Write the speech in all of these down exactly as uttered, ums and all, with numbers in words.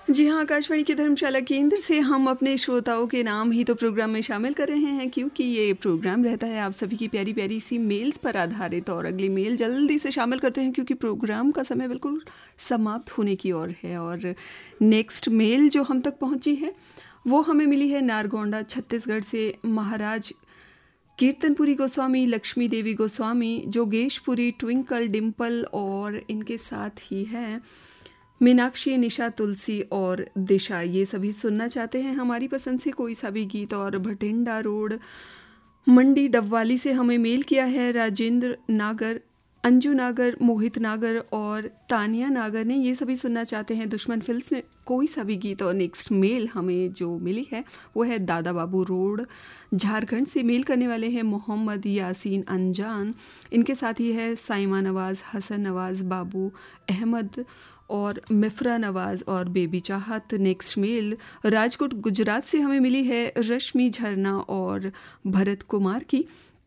जी हाँ, आकाशवाणी की धर्मशाला केंद्र से हम अपने श्रोताओं के नाम ही तो प्रोग्राम में शामिल कर रहे हैं, क्योंकि ये प्रोग्राम रहता है आप सभी की प्यारी प्यारी सी मेल्स पर आधारित। और अगली मेल जल्दी से शामिल करते हैं क्योंकि प्रोग्राम का समय बिल्कुल समाप्त होने की ओर है। और नेक्स्ट मेल जो हम तक पहुंची है वो हमें मिली है नारगोंडा छत्तीसगढ़ से। महाराज कीर्तनपुरी गोस्वामी, लक्ष्मी देवी गोस्वामी, जोगेशपुरी, ट्विंकल, डिम्पल और इनके साथ ही है मीनाक्षी, निशा, तुलसी और दिशा। ये सभी सुनना चाहते हैं हमारी पसंद से कोई सा भी गीत। और भटिंडा रोड, मंडी, डबवाली से हमें मेल किया है राजेंद्र नागर, अंजू नागर, मोहित नागर और तानिया नागर ने। ये सभी सुनना चाहते हैं दुश्मन फिल्म में कोई सा भी गीत। और नेक्स्ट मेल हमें जो मिली है वो है दादा बाबू रोड, झारखंड से। मेल करने वाले हैं मोहम्मद यासीन अनजान, इनके साथ ही है साइमा नवाज़, हसन नवाज़, बाबू अहमद और मिफ्रा नवाज़ और बेबी चाहत। नेक्स्ट मेल राजकोट गुजरात से हमें मिली है रश्मि झरना और भरत कुमार की।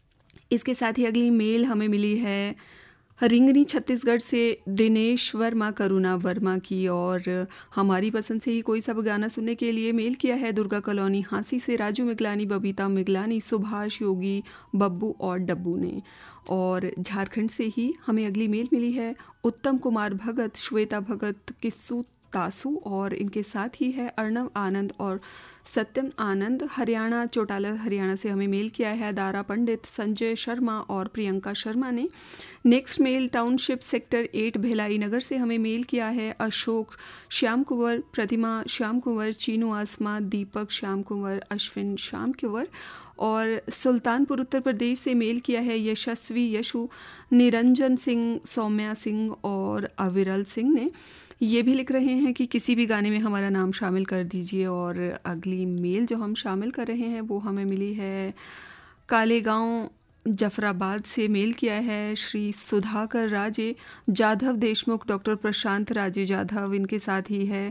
इसके साथ ही अगली मेल हमें मिली है रिंगनी छत्तीसगढ़ से दिनेश वर्मा, करुणा वर्मा की। और हमारी पसंद से ही कोई सा गाना सुनने के लिए मेल किया है दुर्गा कॉलोनी हांसी से राजू मिगलानी, बबीता मिगलानी, सुभाष योगी, बब्बू और डब्बू ने। और झारखंड से ही हमें अगली मेल मिली है उत्तम कुमार भगत, श्वेता भगत, किस्सू तासू और इनके साथ ही है अर्णव आनंद और सत्यम आनंद। हरियाणा, चौटाला हरियाणा से हमें मेल किया है दारा पंडित, संजय शर्मा और प्रियंका शर्मा ने। Next mail township sector eight Bhilai नगर से हमें मेल किया है अशोक श्याम कुंवर, प्रतिमा श्याम कुंवर, चीनू आसमा, दीपक श्याम कुंवर, अश्विन श्याम कुंवर। और सुल्तानपुर उत्तर प्रदेश से मेल किया है यशस्वी यशु, निरंजन सिंह, सौम्या सिंह और अविरल सिंह ने। ये भी लिख रहे हैं कि किसी भी गाने में हमारा नाम शामिल कर दीजिए। और अगली मेल जो हम शामिल कर रहे हैं वो हमें मिली है कालेगांव जफराबाद से। मेल किया है श्री सुधाकर राजे जाधव देशमुख, डॉक्टर प्रशांत राजे जाधव, इनके साथ ही है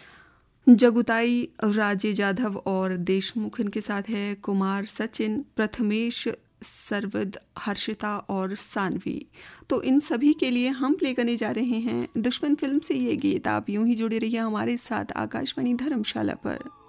जगुताई राजे जाधव और देशमुख, इनके साथ है कुमार सचिन, प्रथमेश, सरवद, हर्षिता और सानवी। तो इन सभी के लिए हम प्ले करने जा रहे हैं दुश्मन फिल्म से ये गीत। आप यूं ही जुड़े रहिए हमारे साथ आकाशवाणी धर्मशाला पर।